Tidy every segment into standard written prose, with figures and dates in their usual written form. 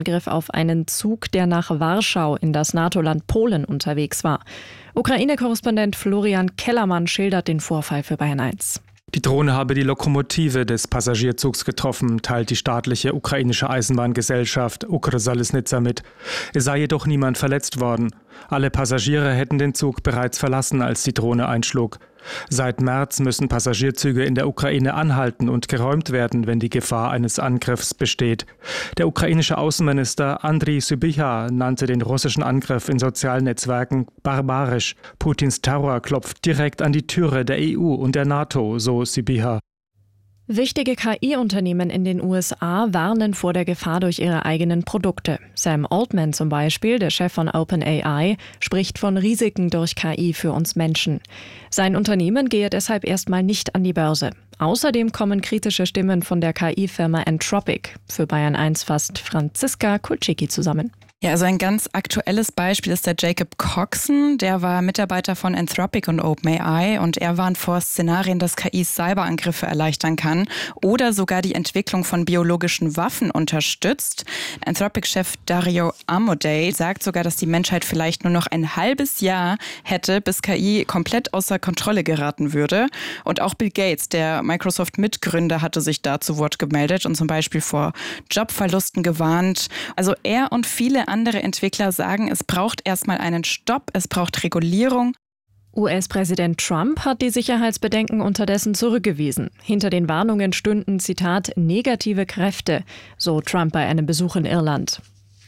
Angriff auf einen Zug, der nach Warschau in das NATO-Land Polen unterwegs war. Ukraine-Korrespondent Florian Kellermann schildert den Vorfall für Bayern 1. Die Drohne habe die Lokomotive des Passagierzugs getroffen, teilt die staatliche ukrainische Eisenbahngesellschaft Ukrsalisnitsa mit. Es sei jedoch niemand verletzt worden. Alle Passagiere hätten den Zug bereits verlassen, als die Drohne einschlug. Seit März müssen Passagierzüge in der Ukraine anhalten und geräumt werden, wenn die Gefahr eines Angriffs besteht. Der ukrainische Außenminister Andriy Sybiha nannte den russischen Angriff in sozialen Netzwerken barbarisch. Putins Terror klopft direkt an die Türe der EU und der NATO, so Sybiha. Wichtige KI-Unternehmen in den USA warnen vor der Gefahr durch ihre eigenen Produkte. Sam Altman zum Beispiel, der Chef von OpenAI, spricht von Risiken durch KI für uns Menschen. Sein Unternehmen gehe deshalb erstmal nicht an die Börse. Außerdem kommen kritische Stimmen von der KI-Firma Anthropic. Für Bayern 1 fasst Franziska Kulczycki zusammen. Ja, also ein ganz aktuelles Beispiel ist der Jacob Coxon. Der war Mitarbeiter von Anthropic und OpenAI und er warnt vor Szenarien, dass KI Cyberangriffe erleichtern kann oder sogar die Entwicklung von biologischen Waffen unterstützt. Anthropic-Chef Dario Amodei sagt sogar, dass die Menschheit vielleicht nur noch ein halbes Jahr hätte, bis KI komplett außer Kontrolle geraten würde. Und auch Bill Gates, der Microsoft-Mitgründer, hatte sich da zu Wort gemeldet und zum Beispiel vor Jobverlusten gewarnt. Also er und viele andere Entwickler sagen, es braucht erstmal einen Stopp, es braucht Regulierung. US-Präsident Trump hat die Sicherheitsbedenken unterdessen zurückgewiesen. Hinter den Warnungen stünden, Zitat, negative Kräfte, so Trump bei einem Besuch in Irland.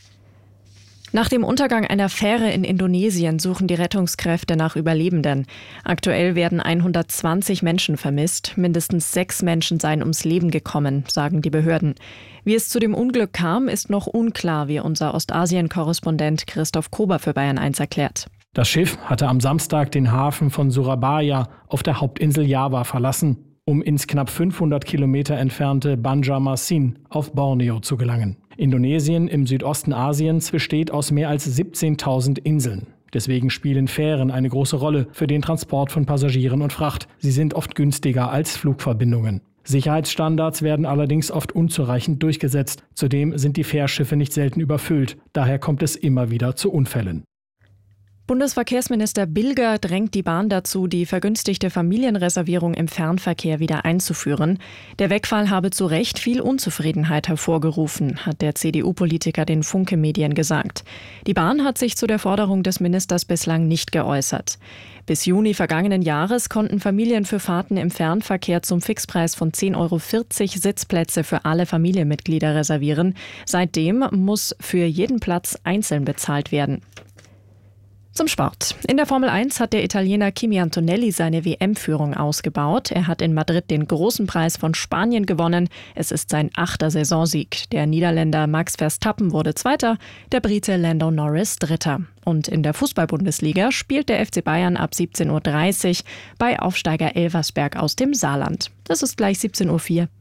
Nach dem Untergang einer Fähre in Indonesien suchen die Rettungskräfte nach Überlebenden. Aktuell werden 120 Menschen vermisst. Mindestens 6 Menschen seien ums Leben gekommen, sagen die Behörden. Wie es zu dem Unglück kam, ist noch unklar, wie unser Ostasien-Korrespondent Christoph Kober für Bayern 1 erklärt. Das Schiff hatte am Samstag den Hafen von Surabaya auf der Hauptinsel Java verlassen, um ins knapp 500 Kilometer entfernte Banjarmasin auf Borneo zu gelangen. Indonesien im Südosten Asiens besteht aus mehr als 17.000 Inseln. Deswegen spielen Fähren eine große Rolle für den Transport von Passagieren und Fracht. Sie sind oft günstiger als Flugverbindungen. Sicherheitsstandards werden allerdings oft unzureichend durchgesetzt. Zudem sind die Fährschiffe nicht selten überfüllt. Daher kommt es immer wieder zu Unfällen. Bundesverkehrsminister Bilger drängt die Bahn dazu, die vergünstigte Familienreservierung im Fernverkehr wieder einzuführen. Der Wegfall habe zu Recht viel Unzufriedenheit hervorgerufen, hat der CDU-Politiker den Funke-Medien gesagt. Die Bahn hat sich zu der Forderung des Ministers bislang nicht geäußert. Bis Juni vergangenen Jahres konnten Familien für Fahrten im Fernverkehr zum Fixpreis von 10,40 € Sitzplätze für alle Familienmitglieder reservieren. Seitdem muss für jeden Platz einzeln bezahlt werden. Zum Sport. In der Formel 1 hat der Italiener Kimi Antonelli seine WM-Führung ausgebaut. Er hat in Madrid den großen Preis von Spanien gewonnen. Es ist sein 8. Saisonsieg. Der Niederländer Max Verstappen wurde Zweiter, der Brite Lando Norris Dritter. Und in der Fußball-Bundesliga spielt der FC Bayern ab 17:30 Uhr bei Aufsteiger Elversberg aus dem Saarland. Das ist gleich 17:04 Uhr.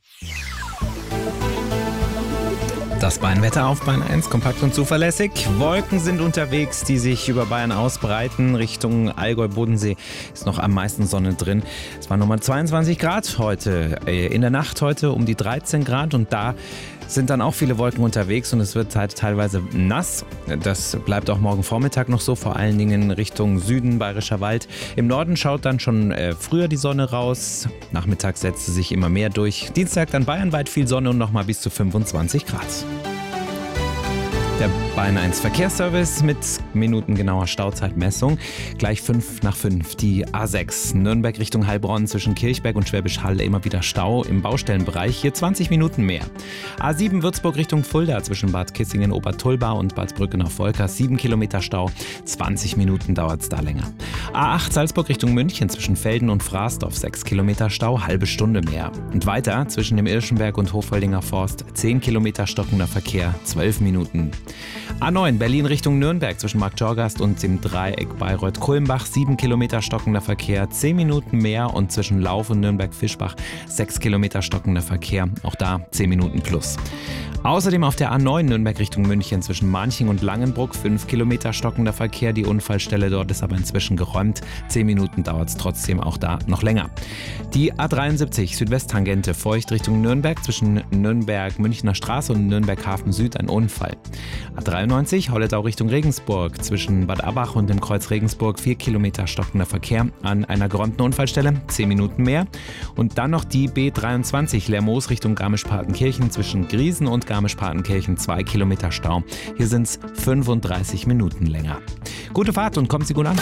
Das Bayern-Wetter auf Bayern 1, kompakt und zuverlässig. Wolken sind unterwegs, die sich über Bayern ausbreiten. Richtung Allgäu, Bodensee ist noch am meisten Sonne drin. Es waren nochmal 22 Grad heute. In der Nacht heute um die 13 Grad und da sind dann auch viele Wolken unterwegs und es wird halt teilweise nass. Das bleibt auch morgen Vormittag noch so, vor allen Dingen Richtung Süden, Bayerischer Wald. Im Norden schaut dann schon früher die Sonne raus. Nachmittags setzt sie sich immer mehr durch. Dienstag dann bayernweit viel Sonne und nochmal bis zu 25 Grad. Der Bayern 1 Verkehrsservice mit minutengenauer Stauzeitmessung. Gleich 5:05. Die A6 Nürnberg Richtung Heilbronn zwischen Kirchberg und Schwäbisch Hall immer wieder Stau im Baustellenbereich. Hier 20 Minuten mehr. A7 Würzburg Richtung Fulda zwischen Bad Kissingen, Obertulba und Bad Brücken auf Volkers. 7 Kilometer Stau. 20 Minuten dauert es da länger. A8 Salzburg Richtung München zwischen Velden und Frasdorf. 6 Kilometer Stau, halbe Stunde mehr. Und weiter zwischen dem Irschenberg und Hofholdinger Forst. 10 Kilometer stockender Verkehr, 12 Minuten. A9 Berlin Richtung Nürnberg zwischen Marktjorgast und dem Dreieck Bayreuth-Kulmbach. 7 Kilometer stockender Verkehr, 10 Minuten mehr und zwischen Lauf und Nürnberg-Fischbach 6 Kilometer stockender Verkehr, auch da 10 Minuten plus. Außerdem auf der A9 Nürnberg Richtung München zwischen Manching und Langenbruck 5 Kilometer stockender Verkehr. Die Unfallstelle dort ist aber inzwischen geräumt. 10 Minuten dauert es trotzdem auch da noch länger. Die A73 Südwesttangente Feucht Richtung Nürnberg zwischen Nürnberg-Münchner Straße und Nürnberg-Hafen Süd ein Unfall. A93 Holledau Richtung Regensburg zwischen Bad Abbach und dem Kreuz Regensburg 4 Kilometer stockender Verkehr an einer geräumten Unfallstelle. 10 Minuten mehr. Und dann noch die B23 Lermoos Richtung Garmisch-Partenkirchen zwischen Griesen und Garmisch-Partenkirchen 2 Kilometer Stau. Hier sind es 35 Minuten länger. Gute Fahrt und kommen Sie gut an.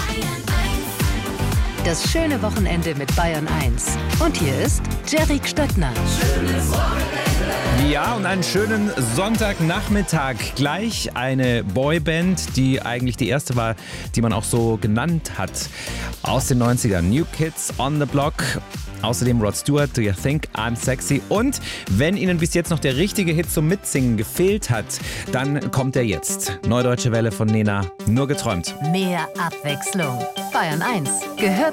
Das schöne Wochenende mit Bayern 1. Und hier ist Jerry Stöckner. Ja, und einen schönen Sonntagnachmittag. Gleich eine Boyband, die eigentlich die erste war, die man auch so genannt hat. Aus den 90ern. New Kids on the Block. Außerdem Rod Stewart, Do You Think I'm Sexy? Und wenn Ihnen bis jetzt noch der richtige Hit zum Mitsingen gefehlt hat, dann kommt er jetzt. Neue Deutsche Welle von Nena, Nur geträumt. Mehr Abwechslung. Bayern 1 gehört